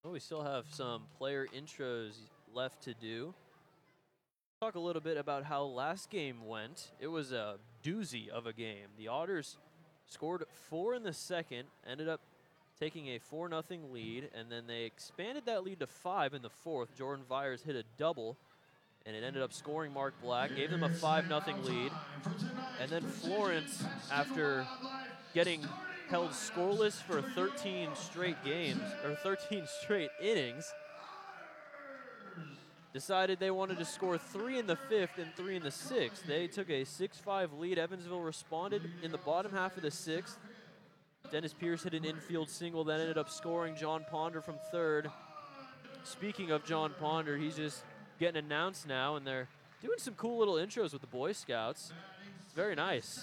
Well, we still have some player intros left to do. Talk a little bit about how last game went. It was a doozy of a game. The Otters scored 4 in the second, ended up taking a 4-0 lead, and then they expanded that lead to 5 in the fourth. Jordan Vyers hit a double, and it ended up scoring Mark Black, gave them a 5-0 lead. And then Florence, after getting held scoreless for 13 straight games, or 13 straight innings, decided they wanted to score 3 in the fifth and 3 in the sixth. They took a 6-5 lead. Evansville responded in the bottom half of the sixth. Dennis Pierce hit an infield single that ended up scoring John Ponder from third. Speaking of John Ponder, he's just getting announced now, and they're doing some cool little intros with the Boy Scouts. It's very nice.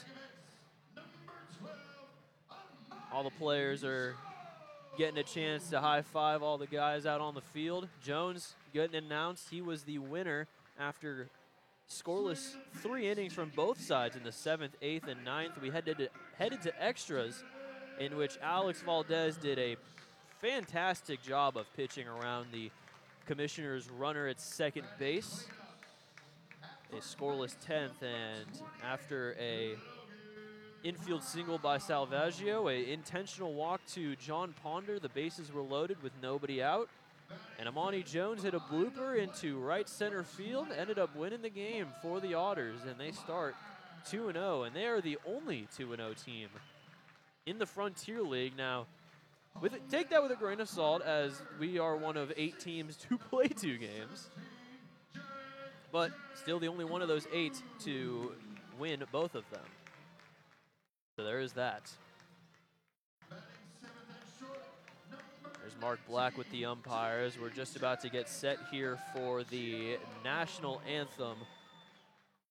All the players are getting a chance to high-five all the guys out on the field. Jones getting announced. He was the winner after scoreless 3 innings from both sides in the 7th, 8th, and 9th. We headed to extras, in which Alex Valdez did a fantastic job of pitching around the Commissioner's runner at second base. A scoreless 10th, and after a infield single by Salvaggio, a intentional walk to John Ponder, the bases were loaded with nobody out. And Amani Jones hit a blooper into right center field, ended up winning the game for the Otters, and they start 2-0, and they are the only 2-0 team in the Frontier League. Now, take that with a grain of salt, as we are one of 8 teams to play 2 games, but still the only one of those 8 to win both of them. So there is that. There's Mark Black with the umpires. We're just about to get set here for the national anthem